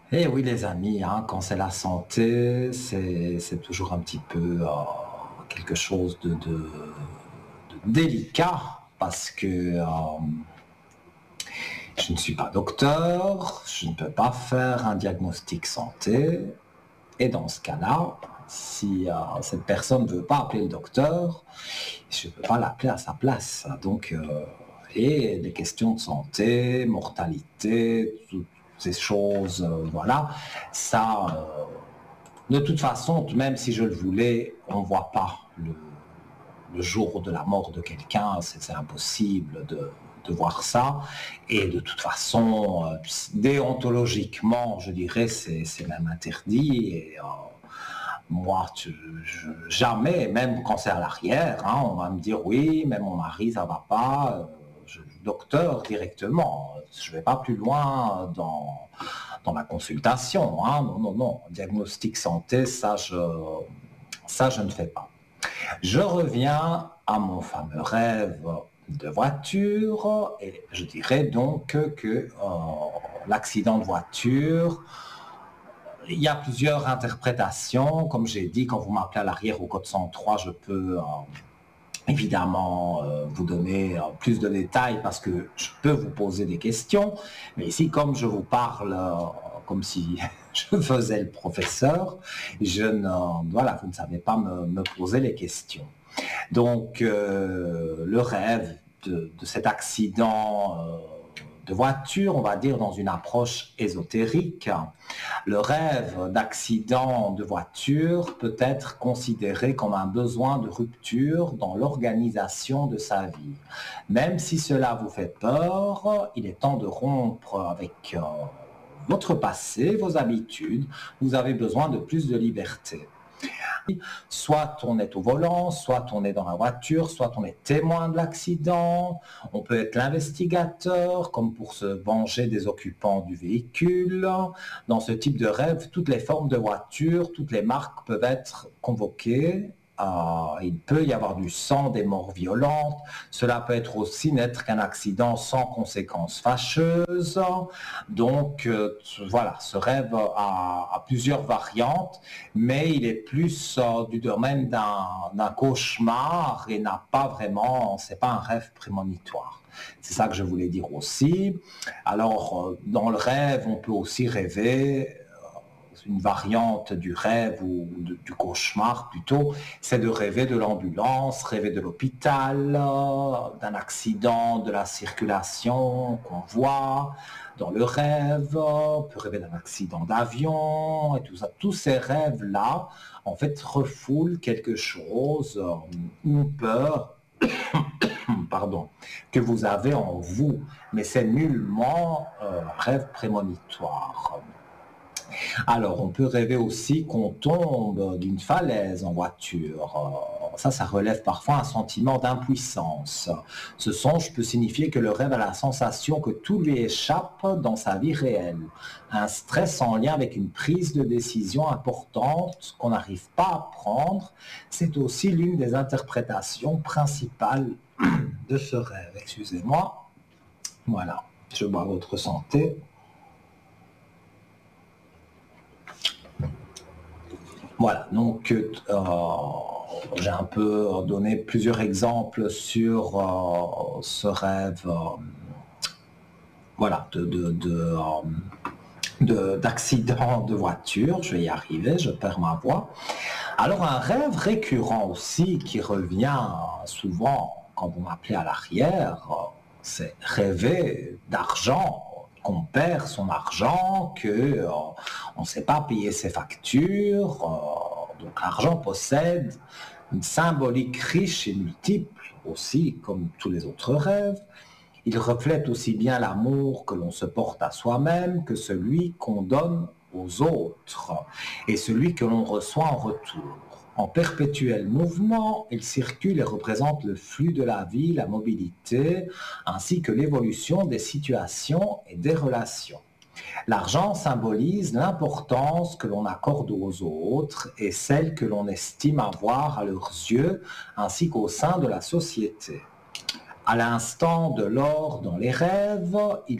Eh oui, les amis, hein, quand c'est la santé, c'est toujours un petit peu quelque chose de délicat parce que je ne suis pas docteur, je ne peux pas faire un diagnostic santé. Et dans ce cas-là, si cette personne ne veut pas appeler le docteur, je ne peux pas l'appeler à sa place. Donc, et les questions de santé, mortalité, toutes ces choses, voilà, ça, de toute façon, même si je le voulais, on ne voit pas le jour de la mort de quelqu'un, c'est impossible de voir ça. Et de toute façon, déontologiquement, je dirais, c'est même interdit. Et moi, jamais, même quand c'est à l'arrière, hein, on va me dire oui, mais mon mari, ça va pas. Docteur directement. Je ne vais pas plus loin dans ma consultation. Hein. Non, non, non. Diagnostic santé, ça, je ne fais pas. Je reviens à mon fameux rêve de voiture et je dirais donc que l'accident de voiture, il y a plusieurs interprétations. Comme j'ai dit, quand vous m'appelez à l'arrière au code 103, je peux évidemment vous donner plus de détails parce que je peux vous poser des questions. Mais ici, comme je vous parle comme si je faisais le professeur, voilà, vous ne savez pas me poser les questions. Donc, le rêve de cet accident de voiture, on va dire dans une approche ésotérique, le rêve d'accident de voiture peut être considéré comme un besoin de rupture dans l'organisation de sa vie. Même si cela vous fait peur, il est temps de rompre avec votre passé, vos habitudes. Vous avez besoin de plus de liberté. Soit on est au volant, soit on est dans la voiture, soit on est témoin de l'accident, on peut être l'investigateur, comme pour se venger des occupants du véhicule. Dans ce type de rêve, toutes les formes de voitures, toutes les marques peuvent être convoquées. Il peut y avoir du sang, des morts violentes. Cela peut être aussi n'être qu'un accident sans conséquences fâcheuses. Donc, voilà, ce rêve a plusieurs variantes, mais il est plus du domaine d'un cauchemar et n'a pas vraiment, c'est pas un rêve prémonitoire. C'est ça que je voulais dire aussi. Alors, dans le rêve, on peut aussi rêver, une variante du rêve ou du cauchemar plutôt, c'est de rêver de l'ambulance, rêver de l'hôpital, d'un accident de la circulation qu'on voit dans le rêve, on peut rêver d'un accident d'avion et tout ça. Tous ces rêves-là, en fait, refoulent quelque chose, une peur, pardon, que vous avez en vous, mais c'est nullement un rêve prémonitoire. Alors, on peut rêver aussi qu'on tombe d'une falaise en voiture. Ça relève parfois un sentiment d'impuissance. Ce songe peut signifier que le rêve a la sensation que tout lui échappe dans sa vie réelle. Un stress en lien avec une prise de décision importante qu'on n'arrive pas à prendre, c'est aussi l'une des interprétations principales de ce rêve. Excusez-moi. Voilà, je bois votre santé. Voilà, donc j'ai un peu donné plusieurs exemples sur ce rêve voilà, d'accident de voiture. Je vais y arriver, je perds ma voix. Alors un rêve récurrent aussi qui revient souvent quand vous m'appelez à l'arrière, c'est rêver d'argent, qu'on perd son argent, que on ne sait pas payer ses factures. Donc l'argent possède une symbolique riche et multiple aussi, comme tous les autres rêves. Il reflète aussi bien l'amour que l'on se porte à soi-même que celui qu'on donne aux autres et celui que l'on reçoit en retour. En perpétuel mouvement, il circule et représente le flux de la vie, la mobilité, ainsi que l'évolution des situations et des relations. L'argent symbolise l'importance que l'on accorde aux autres et celle que l'on estime avoir à leurs yeux, ainsi qu'au sein de la société. À l'instant de l'or dans les rêves, il